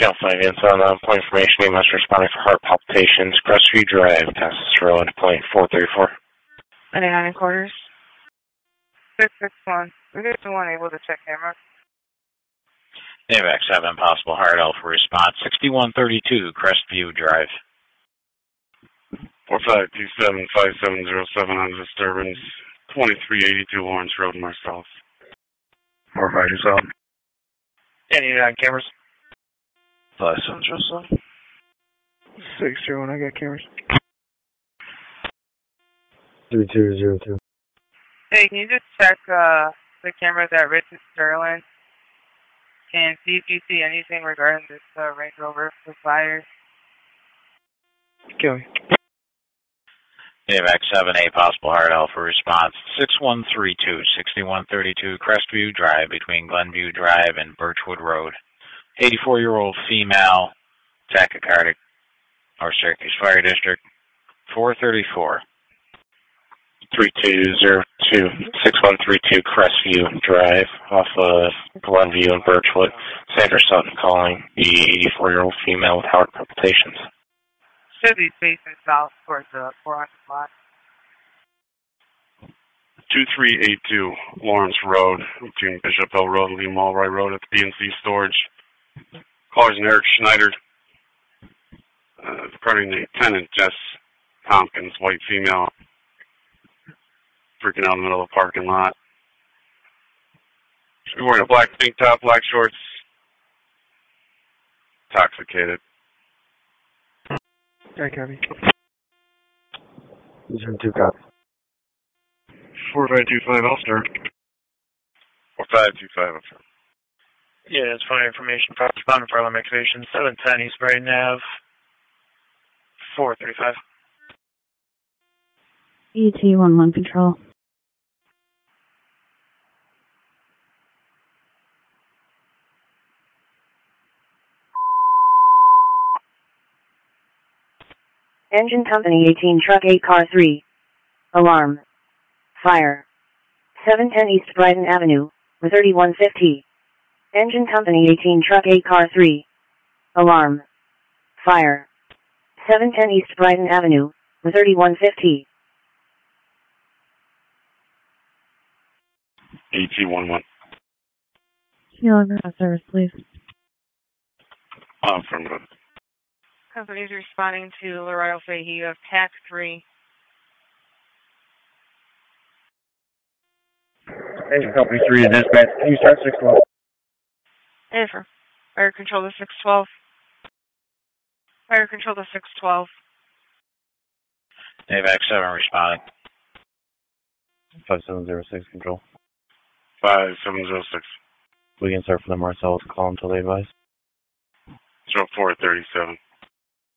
Channel 5 on point information. We must respond for heart palpitations. Crestview Drive, Texas Road, point 434. 99 quarters. 661. We get to one able to check camera. AVAC 7, possible heart alpha response. 6132, Crestview Drive. 4527-5707 on disturbance. 2382 Lawrence Road, Marcellus. 4527. Any on cameras? 5707. 601, I got cameras. 3202. Hey, can you just check the cameras at Richard Sterling and see if you see anything regarding this Range Rover with fire? Kelly. AVAC 7A, possible heart alpha response. 6132, 6132, Crestview Drive between Glenview Drive and Birchwood Road. 84-year-old female, tachycardic, or Syracuse Fire District, 434. 3202, 6132 Crestview Drive off of Glenview and Birchwood. Sandra Sutton calling the 84-year-old female with heart palpitations. Should be facing south towards the 400 block. 2382 Lawrence Road, between Bishop Hill Road and Lee Mulroy Road at the BNC storage. Callers and Eric Schneider. Regarding the tenant, Jess Tompkins, white female, freaking out in the middle of the parking lot. She's wearing a black tank top, black shorts. Intoxicated. I copy. 2 copy. 4525, I'll start. 4525, I'm sorry. Yeah, that's fine information. Responding for alarm activation. 710 East Brighton Ave, 435. ET11 Control. Engine Company 18 Truck 8 Car 3. Alarm. Fire. 710 East Brighton Avenue, with 3150. Engine Company 18 Truck 8 Car 3. Alarm. Fire. 710 East Brighton Avenue, with 3150. ET11. Healing service, please. Affirmative. Company's responding to Laredo Fahey of TAC 3. Engine Company 3 to dispatch. Can you start 612? Affirm. Fire control to 612. Fire control to 612. AVAC 7 responding. 5706 control. 5706. We can start for the Marcellus call until they advise. 0437.